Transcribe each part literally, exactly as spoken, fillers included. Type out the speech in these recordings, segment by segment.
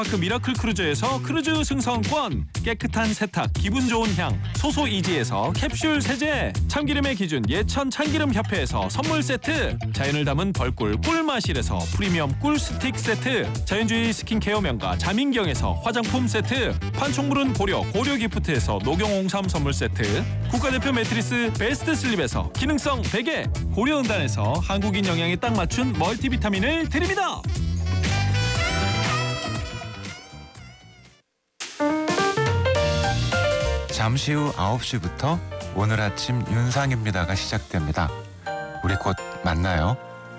파크 미라클 크루즈에서 크루즈 승선권, 깨끗한 세탁, 기분 좋은 향, 소소 이지에서 캡슐 세제, 참기름의 기준 예천 참기름 협회에서 선물 세트, 자연을 담은 벌꿀 꿀마실에서 프리미엄 꿀 스틱 세트, 자연주의 스킨케어 명가 자민경에서 화장품 세트, 판촉물은 고려 고려 기프트에서 녹용홍삼 선물 세트, 국가대표 매트리스 베스트 슬립에서 기능성 베개, 고려은단에서 한국인 영양에 딱 맞춘 멀티비타민을 드립니다. 잠시 후 아홉 시부터 오늘 아침 윤상입니다가 시작됩니다. 우리 곧 만나요.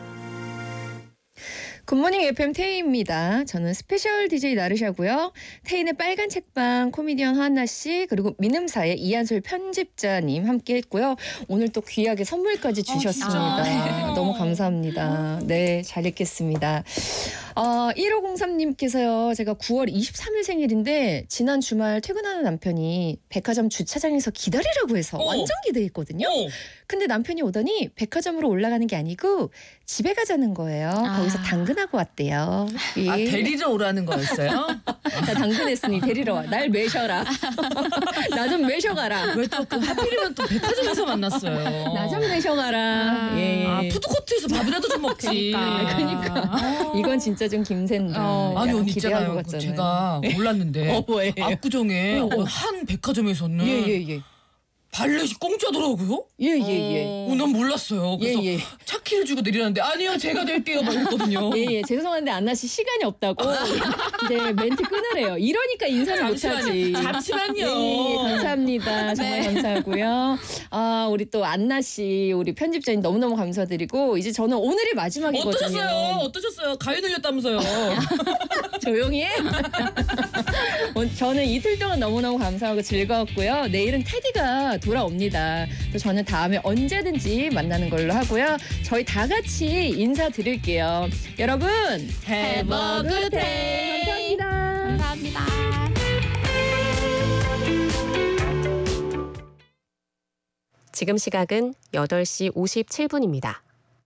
굿모닝 에프엠 태희입니다. 저는 스페셜 디제이 나르샤고요. 태희의 빨간 책방 코미디언 하한나 씨, 그리고 민음사의 이한솔 편집자님 함께했고요. 오늘 또 귀하게 선물까지 주셨습니다. 아, 너무 감사합니다. 네, 잘 읽겠습니다. 어, 일오공삼님께서요. 제가 구월 이십삼일 생일인데 지난 주말 퇴근하는 남편이 백화점 주차장에서 기다리라고 해서 어. 완전 기대했거든요. 어. 근데 남편이 오더니 백화점으로 올라가는 게 아니고 집에 가자는 거예요. 아. 거기서 당근하고 왔대요. 예. 아, 데리러 오라는 거였어요? 나 당근했으니 데리러 와. 날 매셔라. 나 좀 매셔가라. 왜 또 그 하필이면 또 백화점에서 만났어요? 나 좀 매셔가라. 아, 예. 아, 푸드코트에서 밥이라도 좀 먹지. 그러니까. 그러니까. 이건 진짜 좀 김샌다. 어, 아니 약간 언니 기대하고 있잖아요. 갔잖아요. 제가 몰랐는데 어, 뭐예요? 압구정에 어, 어. 한 백화점에서는 예, 예, 예. 발렛이 공짜더라고요. 예, 예, 예. 어, 난 몰랐어요. 그래서 예, 예. 차키를 주고 내리라는데 아니요 제가 낼게요 막 이랬거든요. 예, 예. 죄송한데 안나 씨 시간이 없다고 이제 멘트 끊으래요. 이러니까 인사를 못하지. 잠시만요. 예, 예, 감사합니다. 정말 네. 감사하고요. 아, 우리 또 안나 씨, 우리 편집자님 너무너무 감사드리고 이제 저는 오늘이 마지막이거든요. 어떠셨어요? 어떠셨어요? 가위 눌렸다면서요. 조용히 해. 어, 저는 이틀 동안 너무너무 감사하고 즐거웠고요. 내일은 테디가 돌아옵니다. 또 저는 다음에 언제든지 만나는 걸로 하고요. 저희 다 같이 인사드릴게요. 여러분, Have a good day. 감사합니다. 감사합니다. 지금 시각은 여덟 시 오십칠 분입니다.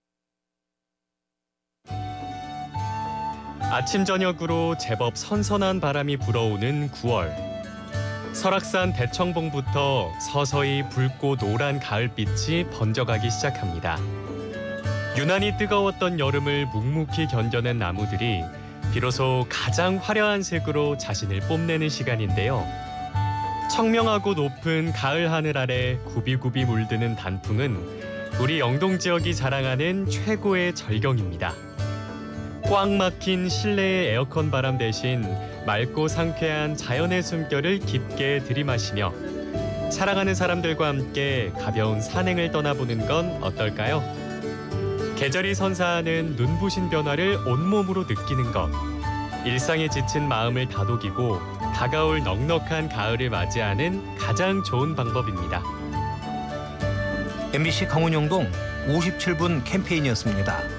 아침 저녁으로 제법 선선한 바람이 불어오는 구월. 설악산 대청봉부터 서서히 붉고 노란 가을빛이 번져가기 시작합니다. 유난히 뜨거웠던 여름을 묵묵히 견뎌낸 나무들이 비로소 가장 화려한 색으로 자신을 뽐내는 시간인데요. 청명하고 높은 가을 하늘 아래 굽이굽이 물드는 단풍은 우리 영동 지역이 자랑하는 최고의 절경입니다. 꽉 막힌 실내의 에어컨 바람 대신 맑고 상쾌한 자연의 숨결을 깊게 들이마시며 사랑하는 사람들과 함께 가벼운 산행을 떠나보는 건 어떨까요? 계절이 선사하는 눈부신 변화를 온몸으로 느끼는 것. 일상에 지친 마음을 다독이고 다가올 넉넉한 가을을 맞이하는 가장 좋은 방법입니다. 엠비씨 강원영동 오십칠 분 캠페인이었습니다.